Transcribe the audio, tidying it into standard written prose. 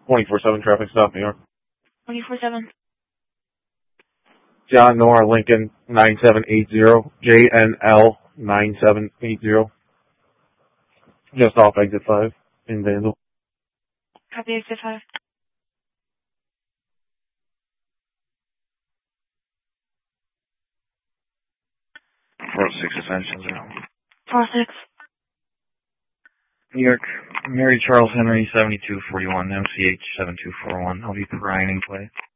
24/7 traffic stop, New York. 24/7. John Nora Lincoln 9780, JNL 9780. Just off exit 5 in Vandal. Copy exit 5. 406 Ascension 0. 406. New York, Mary Charles Henry 7241, MCH 7241. I'll be Ryan in play.